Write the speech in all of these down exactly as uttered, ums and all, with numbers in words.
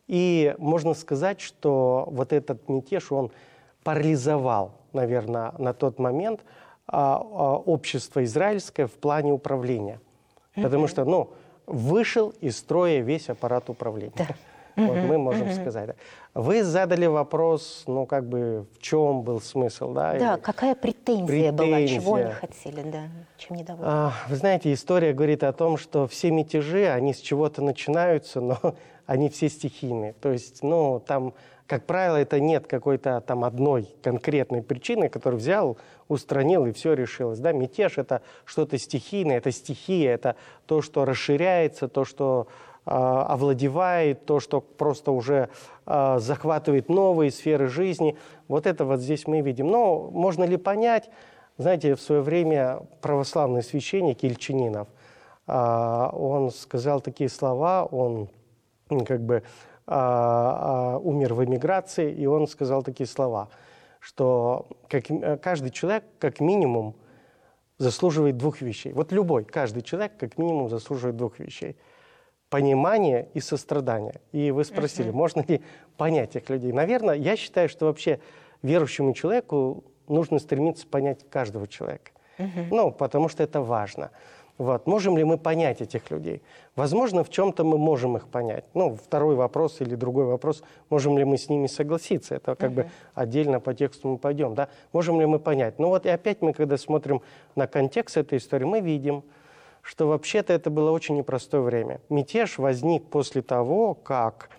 И можно сказать, что вот этот мятеж, он парализовал, наверное, на тот момент а, а, общество израильское в плане управления. Mm-hmm. Потому что, ну, вышел из строя весь аппарат управления. Да. Вот Mm-hmm. мы можем Mm-hmm. сказать. Да. Вы задали вопрос, ну, как бы, в чем был смысл, да? Да, Или... какая претензия, претензия была, чего они хотели, да, чем недовольны? А, вы знаете, история говорит о том, что все мятежи, они с чего-то начинаются, но они все стихийные. То есть, ну, там, как правило, это нет какой-то там одной конкретной причины, которую взял, устранил, и все решилось. Да? Мятеж – это что-то стихийное, это стихия, это то, что расширяется, то, что э, овладевает, то, что просто уже э, захватывает новые сферы жизни. Вот это вот здесь мы видим. Но можно ли понять, знаете, в свое время православный священник Ильчининов, э, он сказал такие слова, он как бы а, а, умер в эмиграции, и он сказал такие слова, что как, каждый человек как минимум заслуживает двух вещей. Вот любой, каждый человек как минимум заслуживает двух вещей. Понимание и сострадание. И вы спросили, uh-huh. можно ли понять этих людей? Наверное, я считаю, что вообще верующему человеку нужно стремиться понять каждого человека. Uh-huh. Ну, потому что это важно. Вот. Можем ли мы понять этих людей? Возможно, в чем-то мы можем их понять. Ну, второй вопрос или другой вопрос, можем ли мы с ними согласиться? Это как uh-huh. бы отдельно по тексту мы пойдем. Да? Можем ли мы понять? Ну вот и опять мы, когда смотрим на контекст этой истории, мы видим, что вообще-то это было очень непростое время. Мятеж возник после того, как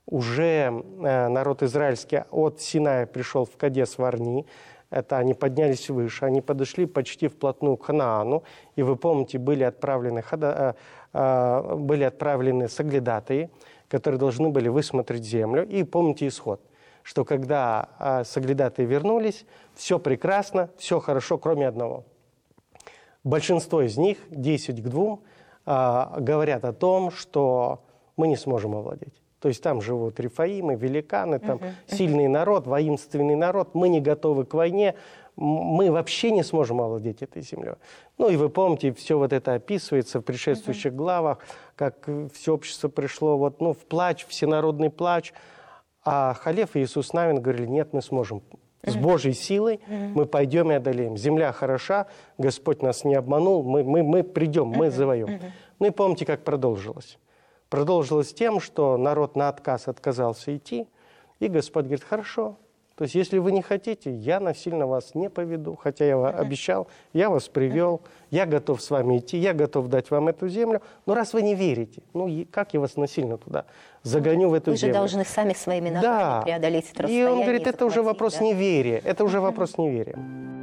уже э, народ израильский от Синая пришел в Кадес-Варни. Это они поднялись выше, они подошли почти вплотную к Ханаану. И вы помните, были отправлены, хада, э, были отправлены соглядатые, которые должны были высмотреть землю. И помните исход, что когда э, соглядатые вернулись, все прекрасно, все хорошо, кроме одного. Большинство из них, десять к двум, э, говорят о том, что мы не сможем овладеть. То есть там живут рефаимы, великаны, там uh-huh, uh-huh. сильный народ, воинственный народ. Мы не готовы к войне, мы вообще не сможем овладеть этой землей. Ну и вы помните, все вот это описывается в предшествующих uh-huh. главах, как все общество пришло вот, ну, в плач, всенародный плач. А Халев и Иисус Навин говорили, нет, мы сможем. С Божьей силой uh-huh. мы пойдем и одолеем. Земля хороша, Господь нас не обманул, мы, мы, мы придем, мы uh-huh. завоем. Uh-huh. Ну и помните, как продолжилось. Продолжилось тем, что народ на отказ отказался идти, и Господь говорит, хорошо, то есть если вы не хотите, я насильно вас не поведу, хотя я uh-huh. обещал, я вас привел, uh-huh. я готов с вами идти, я готов дать вам эту землю, но раз вы не верите, ну как я вас насильно туда загоню uh-huh. в эту вы землю? Вы же должны сами своими ногами да. преодолеть это расстояние. И он говорит, это уже вопрос да? неверия, это уже uh-huh. вопрос неверия.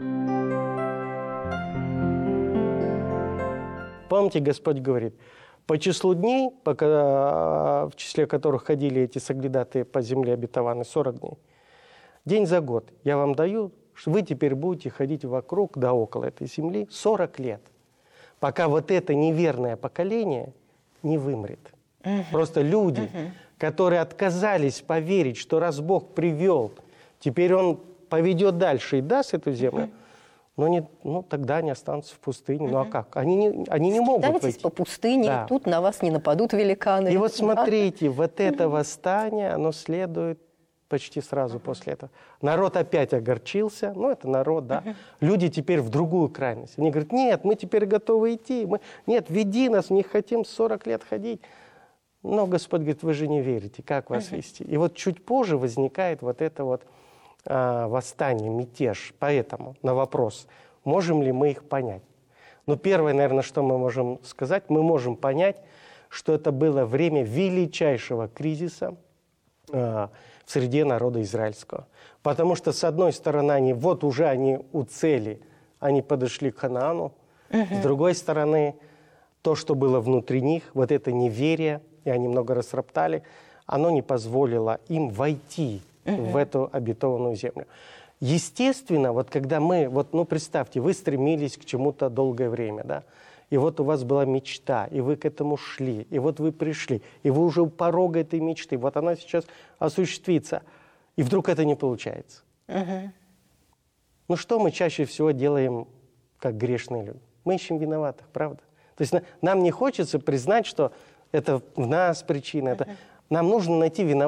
Помните, Господь говорит, по числу дней, пока, в числе которых ходили эти соглядатые по земле обетованной, сорок дней, день за год я вам даю, что вы теперь будете ходить вокруг да около этой земли сорок лет, пока вот это неверное поколение не вымрет. Uh-huh. Просто люди, uh-huh. которые отказались поверить, что раз Бог привел, теперь Он поведет дальше и даст эту землю, uh-huh. Но не, ну, тогда они останутся в пустыне. Uh-huh. Ну а как? Они не, они не могут выйти. по пустыне, да. тут на вас не нападут великаны. И вот смотрите, да. вот это восстание, оно следует почти сразу uh-huh. после этого. Народ опять огорчился. Ну, это народ, да. Uh-huh. Люди теперь в другую крайность. Они говорят, нет, мы теперь готовы идти. Мы... Нет, веди нас, не хотим сорок лет ходить. Но Господь говорит, вы же не верите, как вас uh-huh. вести? И вот чуть позже возникает вот это вот восстание, мятеж. Поэтому на вопрос, можем ли мы их понять? Ну, первое, наверное, что мы можем сказать, мы можем понять, что это было время величайшего кризиса э, в среде народа израильского. Потому что, с одной стороны, они, вот уже они у цели, они подошли к Ханаану. Uh-huh. С другой стороны, то, что было внутри них, вот это неверие, и они много расроптали, оно не позволило им войти Uh-huh. в эту обетованную землю. Естественно, вот когда мы, вот, ну представьте, вы стремились к чему-то долгое время, да, и вот у вас была мечта, и вы к этому шли, и вот вы пришли, и вы уже у порога этой мечты, вот она сейчас осуществится, и вдруг это не получается. Uh-huh. Ну что мы чаще всего делаем, как грешные люди? Мы ищем виноватых, правда? То есть нам не хочется признать, что это в нас причина, uh-huh. это... нам нужно найти виноватых.